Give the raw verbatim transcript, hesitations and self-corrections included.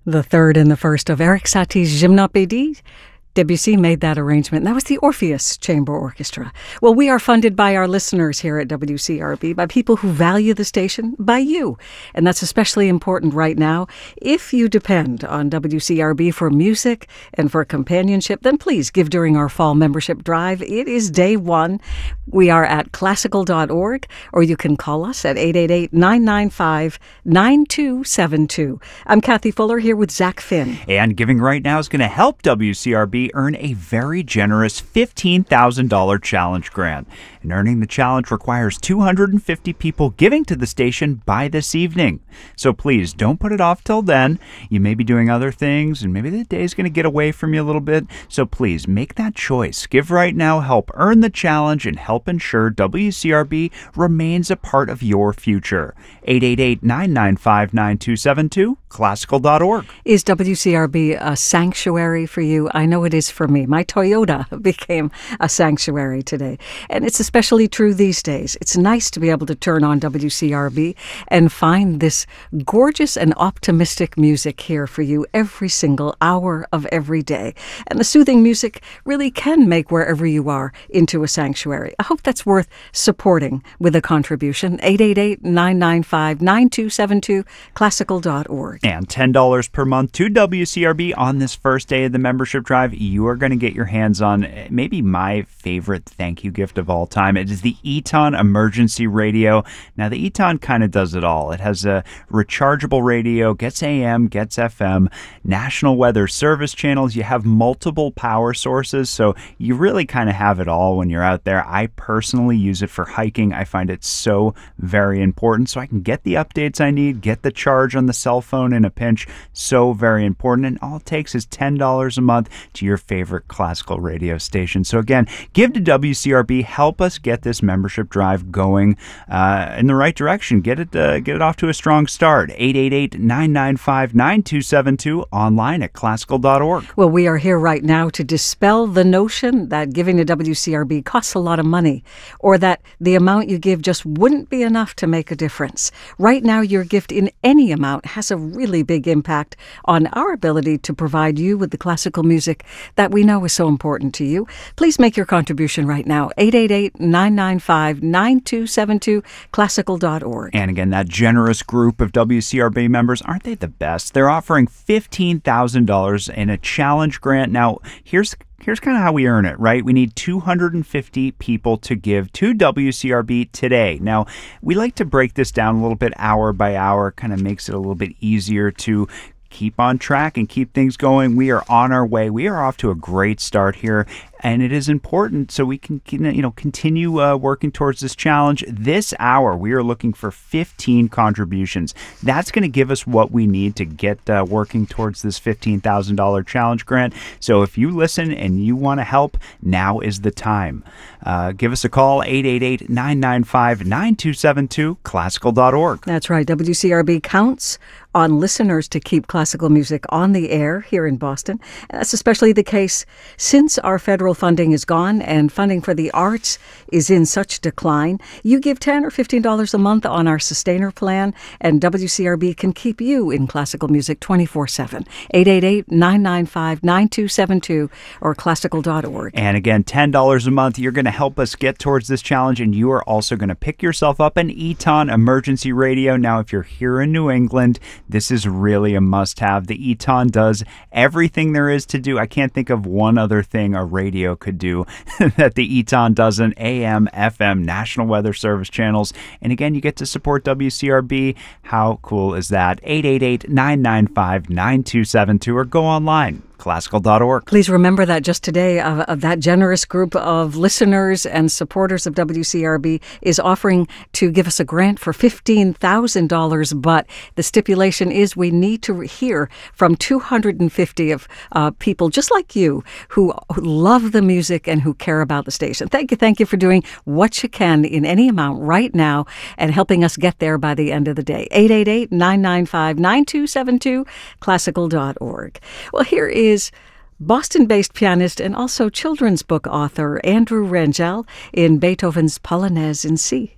The third and the first of Erik Satie's Gymnopédie. Debussy made that arrangement. That was the Orpheus Chamber Orchestra. Well, we are funded by our listeners here at W C R B, by people who value the station, by you. And that's especially important right now. If you depend on W C R B for music and for companionship, then please give during our fall membership drive. It is day one. We are at classical dot org, or you can call us at eight eight eight, nine nine five, nine two seven two. I'm Kathy Fuller here with Zach Finn. And giving right now is going to help W C R B earn a very generous fifteen thousand dollars challenge grant. And earning the challenge requires two hundred fifty people giving to the station by this evening. So please don't put it off till then. You may be doing other things and maybe the day is going to get away from you a little bit. So please make that choice. Give right now, help earn the challenge, and help ensure W C R B remains a part of your future. eight eight eight, nine nine five, nine two seven two, classical dot org. Is W C R B a sanctuary for you? I know it is for me. My Toyota became a sanctuary today. And it's especially true these days. It's nice to be able to turn on W C R B and find this gorgeous and optimistic music here for you every single hour of every day. And the soothing music really can make wherever you are into a sanctuary. I hope that's worth supporting with a contribution. eight eight eight, nine nine five, nine two seven two, classical dot org. And ten dollars per month to W C R B on this first day of the membership drive. You are going to get your hands on maybe my favorite thank you gift of all time. It is the Eton Emergency Radio. Now, the Eton kind of does it all. It has a rechargeable radio, gets A M, gets F M, National Weather Service channels. You have multiple power sources, so you really kind of have it all when you're out there. I personally use it for hiking. I find it so very important, so I can get the updates I need, get the charge on the cell phone in a pinch. So very important, and all it takes is ten dollars a month to your favorite classical radio station. So again, give to W C R B. Help us get this membership drive going uh, in the right direction. Get it uh, get it off to a strong start. eight eight eight, nine nine five, nine two seven two, online at classical dot org. Well, we are here right now to dispel the notion that giving to W C R B costs a lot of money, or that the amount you give just wouldn't be enough to make a difference. Right now, your gift in any amount has a really big impact on our ability to provide you with the classical music that we know is so important to you. Please make your contribution right now. eight eight eight, nine nine five, nine two seven two, classical dot org. And again, that generous group of W C R B members, aren't they the best? They're offering fifteen thousand dollars in a challenge grant. Now, here's Here's kind of how we earn it, right? We need two hundred fifty people to give to W C R B today. Now, we like to break this down a little bit hour by hour, kind of makes it a little bit easier to keep on track and keep things going. We are on our way. We are off to a great start here, and it is important so we can, you know, continue uh, working towards this challenge. This hour, we are looking for fifteen contributions. That's going to give us what we need to get uh, working towards this fifteen thousand dollars challenge grant. So if you listen and you want to help, now is the time. Uh, give us a call, eight eight eight, nine nine five, nine two seven two, classical dot org. That's right. W C R B counts on listeners to keep classical music on the air here in Boston. And that's especially the case since our federal funding is gone and funding for the arts is in such decline. You give ten dollars or fifteen dollars a month on our Sustainer plan, and W C R B can keep you in classical music twenty-four seven. eight eight eight, nine nine five, nine two seven two or classical dot org. And again, ten dollars a month. You're going to help us get towards this challenge, and you are also going to pick yourself up an Eton Emergency Radio. Now, if you're here in New England, this is really a must-have. The Eton does everything there is to do. I can't think of one other thing a radio could do that the Eton doesn't. A M, F M, National Weather Service channels. And again, you get to support W C R B. How cool is that? eight eight eight, nine nine five, nine two seven two or go online. classical dot org. Please remember that just today, uh, uh, that generous group of listeners and supporters of W C R B is offering to give us a grant for fifteen thousand dollars, but the stipulation is we need to hear from two hundred fifty of uh, people just like you who, who love the music and who care about the station. Thank you. Thank you for doing what you can in any amount right now and helping us get there by the end of the day. eight eight eight, nine nine five, nine two seven two, classical dot org. Well, here is Boston-based pianist and also children's book author Andrew Rangel in Beethoven's Polonaise in C.